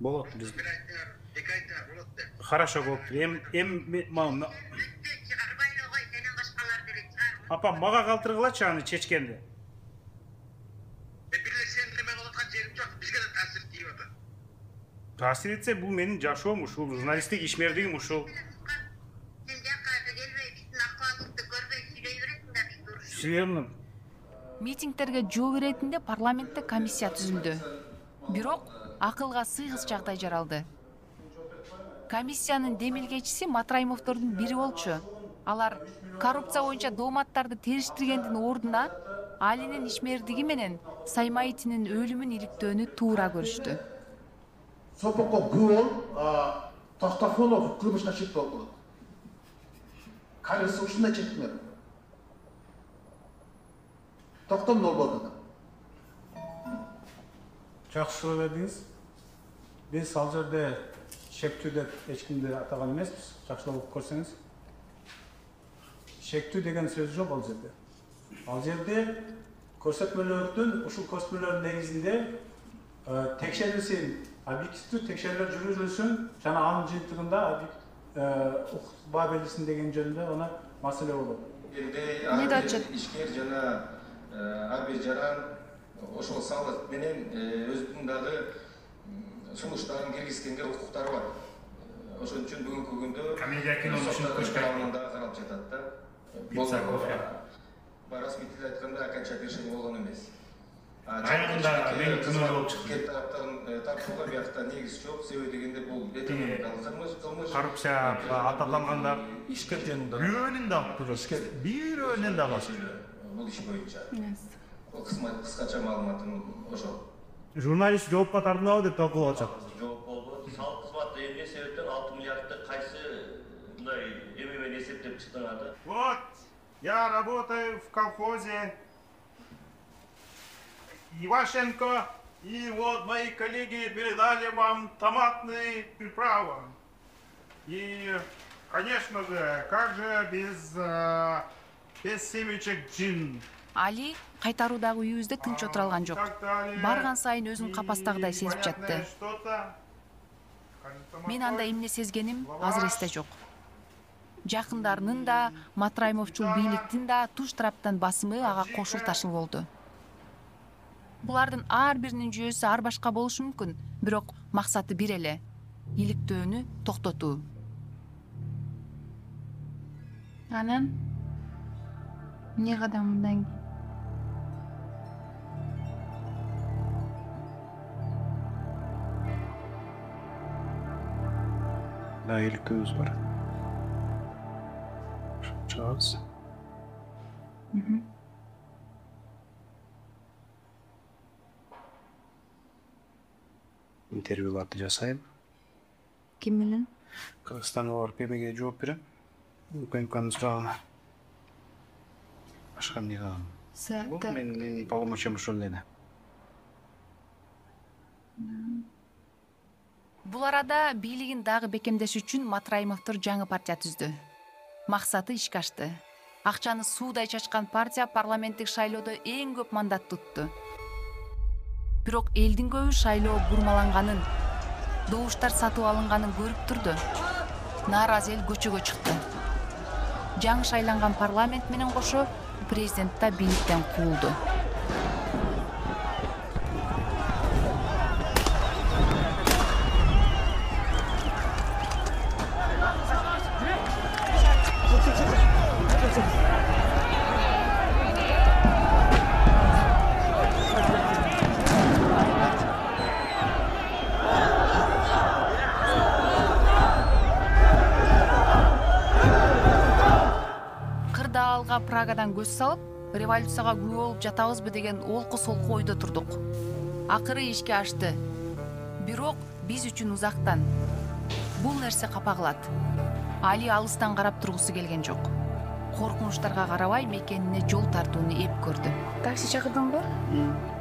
Болот биз. Bir aytlar, iki aytlar bulut de. Хорошо болуптур. Мына Çıkarmayın oğay, senin başkalar direkt çıkar. апам мага калтыргылачы аны чечкенди. Birleşen demek olatan yerim yok. Bizge de tasir değil o da. Таасир этсе бул менин жашоом ушул, журналисттик ишмердигим ушул. Sen yakada gelmey, bizim akvallıkta görmey, süreyveresin de bir duruş. Сүйемним. Митингтерге жол иретинде парламентте комиссия түзүлдү. Бирок акылга сыйгыс жагдай жаралды. Комиссиянын демилгечиси Матраимовдордун бири болчу. Алар коррупция боюнча дооматтарды териштиргендин ордуна Алинин ишмердиги менен Саймаитинин өлүмүн иликтөөнү туура көрүштү. Сопоко гуол Тостафонов кылмышка чек болду. Карысы ушундай чектер. Токтом болбоду. Жакшы суроо бердиңиз. Биз ал жерде шектүү деп эч кимди атаган эмеспиз. Жакшылап көрсөңүз. Шектүү деген сөз жок ал жерде. Ал жерде көрсөтмөлөрдүн, ушул көрсөтмөлөрдүн негизинде текшерилсин, объективдүү текшерүүлөр жүргүзүлсүн, жана анын жыйынтыгында баа берилсин деген жөнүндө аны маселе болот. Не да айтышат? Ишкер жана ар бир жаран ошол салык менен өзүнүн дагы сунуштарын киргизгенге укуктары бар. Ошон үчүн бүгүнкү күндө Комедия кинонун ишин көчкөн. карап жатат да. Пицца, кофе. Расмий тилде айтканда окончательный решение болгон эмес. Айнында мен күнөө болуп чыкты. Кет тараптан тартууга биякта негиз жок. Себеби дегенде бул экономикалык кылмыш. Коррупция аталганда Ишкер жөнүндө. бирөөнүн да бирөөнүн да бар. Бул иш боюнча. Кыскача маалыматым ошол. Журналист жооп катарынабы деп талкуу атышат. Жооп болбойт. Салык кызматы эмне себептен 6 миллиардты кайсы мындай эме менен эсептеп чыктыңар? Вот, я работаю в колхозе Ивашенко, и вот мои коллеги передали вам томатные приправы. И, конечно же, как же без семечек джин. Али кайтаруудагы үйүбүздө тынч отура алган жок. Барган сайын өзүн капастагыдай сезип жатты. Мен анда эмне сезгеним азыр эсте жок. Жакындарынын да, Матраимовчул бийликтин да туш тараптан басымы ага кошул ташыл болду. Булардын ар биринин жүйөсү ар башка болушу мүмкүн, бирок максаты бир эле — иликтөөнү токтотуу. Анан эмне кадам мындан кийин? Да, иликтөөбүз бар. Чыгабыз. Интервьюларды жасайм. Ким менен? Кыргызстанга барып эмеге жооп берем. УКМКнын сурагына. Башка эмне кылам? Бул менин полномочиям ушул эле. Бул арада бийлигин дагы бекемдеш үчүн Матраимовдор жаңы партия түздү. Максаты ишке ашты. Акчаны суудай чачкан партия парламенттик шайлоодо эң көп мандат тутту. Бирок элдин көбү шайлоо бурмаланганын, добуштар сатып алынганын көрүп турду. Нааразы эл көчөгө чыкты. Жаңы шайланган парламент менен кошо президент да бийликтен куулду. Прагадан көз салып, революцияга күбө болуп жатабызбы деген олку солку ойдо турдук. Акыры ишке ашты. Бирок биз үчүн узактан. Бул нерсе капа кылат. Али алыстан карап тургусу келген жок. Коркунучтарга карабай мекенине жол тартууну эп көрдү. Такси чакырдыңбы?